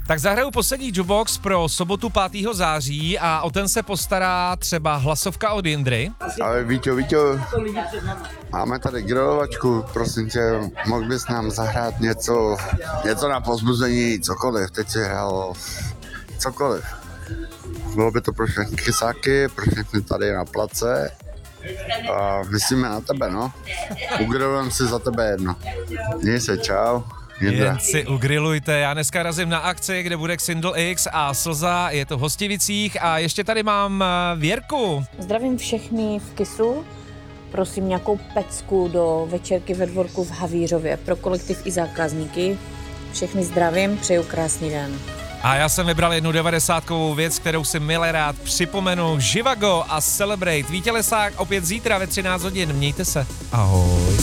Tak zahraju poslední jukebox pro sobotu 5. září a o ten se postará třeba hlasovka od Jindry. Ale Víťo, máme tady grilovačku, prosím tě, mohl bys nám zahrát něco na povzbuzení, cokoliv, teď si hrál cokoliv. Bylo by to pro všechny chysáky, pro všechny tady na place a myslíme na tebe, no. Ugrilujeme si za tebe jedno. Měj se, čau. Jen si ugrilujte, já dneska razím na akci, kde bude Xindl X a Slza, je to v Hostivicích a ještě tady mám Věrku. Zdravím všechny v Kisu, prosím nějakou pecku do večerky ve dvorku v Havířově pro kolektiv i zákazníky. Všechny zdravím, přeju krásný den. A já jsem vybral jednu 90kovou věc, kterou si milé rád připomenu. Živago a Celebrate. Vítě Lesák opět zítra ve 13 hodin. Mějte se. Ahoj.